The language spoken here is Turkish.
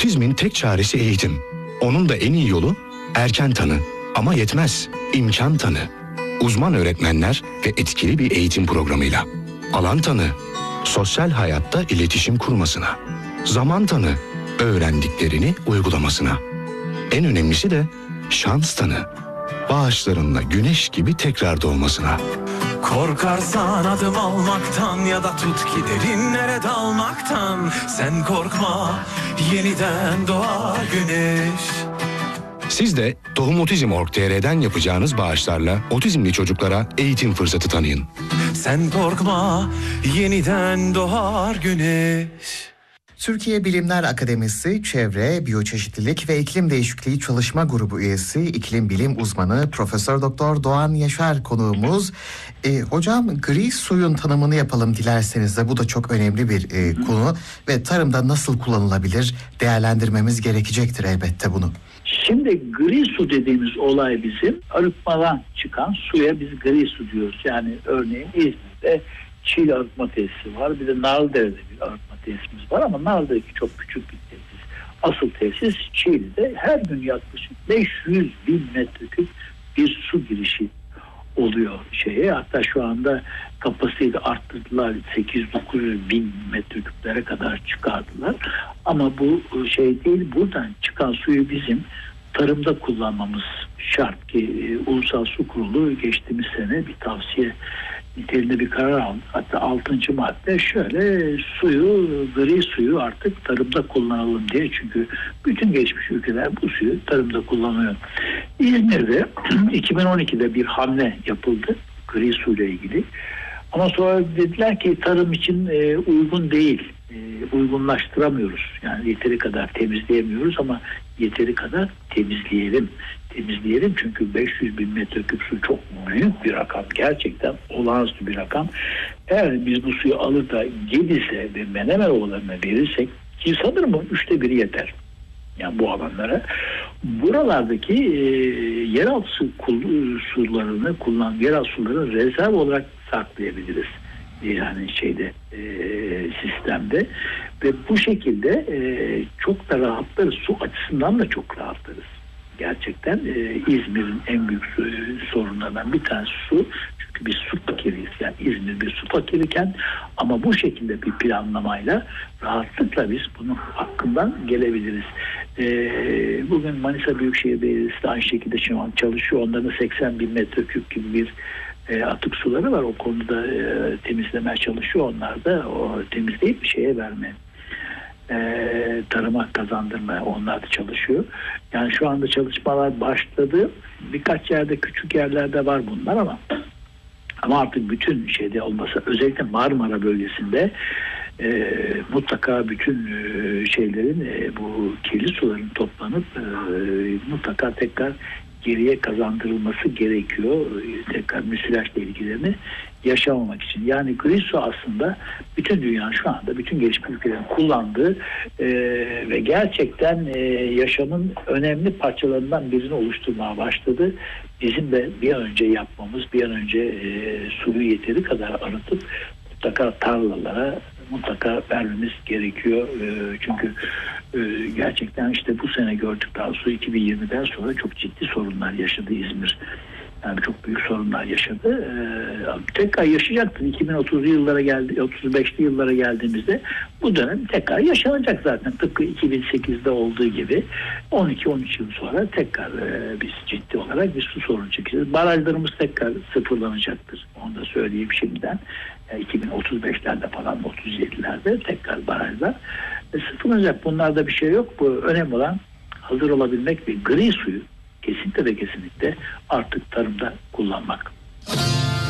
Otizmin tek çaresi eğitim. Onun da en iyi yolu erken tanı. Ama yetmez, imkan tanı. Uzman öğretmenler ve etkili bir eğitim programıyla. Alan tanı, sosyal hayatta iletişim kurmasına. Zaman tanı, öğrendiklerini uygulamasına. En önemlisi de şans tanı, bağışlarınla güneş gibi tekrar doğmasına. Korkarsan adım almaktan ya da tut ki derinlere dalmaktan. Sen korkma, yeniden doğar güneş. Siz de tohumotizm.org.tr'den yapacağınız bağışlarla otizmli çocuklara eğitim fırsatı tanıyın. Sen korkma, yeniden doğar güneş. Türkiye Bilimler Akademisi Çevre, Biyoçeşitlilik ve İklim Değişikliği Çalışma Grubu üyesi, iklim bilim uzmanı Profesör Doktor Doğan Yaşar konuğumuz. Hocam, gri suyun tanımını yapalım dilerseniz de, bu da çok önemli bir konu ve tarımda nasıl kullanılabilir, değerlendirmemiz gerekecektir elbette bunu. Şimdi gri su dediğimiz olay bizim arıtmadan çıkan suya biz gri su diyoruz. Yani örneğin İzmir'de Çiğli arıtma tesisi var. Bir de Narlıdere'de bir arıtma tesisimiz var ama Narlıdere'deki çok küçük bir tesis. Asıl tesis Çiğli'de. Her gün yaklaşık 500 bin metreküp bir su girişi oluyor şeye. Hatta şu anda kapasiteyi de arttırdılar. 800-900 bin metreküplere kadar çıkardılar. Ama bu şey değil. Buradan çıkan suyu bizim tarımda kullanmamız şart ki Ulusal Su Kurulu geçtiğimiz sene bir tavsiye niteliğinde bir karar aldı. Hatta 6. madde şöyle: gri suyu artık tarımda kullanalım diye. Çünkü bütün gelişmiş ülkeler bu suyu tarımda kullanıyor. İzmir'de 2012'de bir hamle yapıldı gri suyla ilgili. Ama sonra dediler ki tarım için uygun değil. Uygunlaştıramıyoruz. Yani yeteri kadar temizleyemiyoruz ama yeteri kadar temizleyelim. Temizleyelim çünkü 500 bin metreküp su çok büyük bir rakam. Gerçekten olağanüstü bir rakam. Eğer biz bu suyu alır da Gediz'e ve Menemen Ovalarına verirsek, ki sanırım 1/3 yeter. Yani bu alanlara. Buralardaki yeraltı sularını yeraltı sularını rezerv olarak saklayabiliriz. Yani sistemde ve bu şekilde çok da rahatlarız. Su açısından da çok rahatlarız. Gerçekten İzmir'in en büyük sorunlarından bir tanesi su. Çünkü biz su fakiriyiz. Yani İzmir bir su fakiriyken ama bu şekilde bir planlamayla rahatlıkla biz bunun hakkından gelebiliriz. Bugün Manisa Büyükşehir Belediyesi de aynı şekilde şu an çalışıyor. Onların 80 bin metreküp gibi bir atık suları var. O konuda temizlemeye çalışıyor. Onlar da o temizleyip bir şeye verme, tarıma kazandırmaya onlar da çalışıyor. Yani şu anda çalışmalar başladı. Birkaç yerde, küçük yerlerde var bunlar ama artık bütün şeyde olmasa, özellikle Marmara bölgesinde mutlaka bütün şeylerin bu kirli suların toplanıp mutlaka tekrar geriye kazandırılması gerekiyor. Tekrar müsilajla ilgilerini yaşamamak için. Yani gri su aslında bütün dünya şu anda, bütün gelişmiş ülkelerin kullandığı ve gerçekten yaşamın önemli parçalarından birini oluşturmaya başladı. Bizim de bir an önce yapmamız, bir an önce suyu yeteri kadar arıtıp mutlaka tarlalara mutlaka vermemiz gerekiyor. Çünkü gerçekten işte bu sene gördük, daha sonra 2020'den sonra çok ciddi sorunlar yaşadı İzmir. Yani çok büyük sorunlar yaşadı. Tekrar yaşayacaktır. 2030'lu yıllara 35'li yıllara geldiğimizde bu dönem tekrar yaşanacak zaten. Tıpkı 2008'de olduğu gibi 12-13 yıl sonra tekrar biz ciddi olarak bir su sorunu çekeceğiz. Barajlarımız tekrar sıfırlanacaktır. Onu da söyleyeyim şimdiden. 2035'lerde falan, 37'lerde tekrar barajlar sıfırlanacak. Bunlarda bir şey yok. Bu önemli olan hazır olabilmek ve gri suyu kesinlikle ve kesinlikle artık tarımda kullanmak.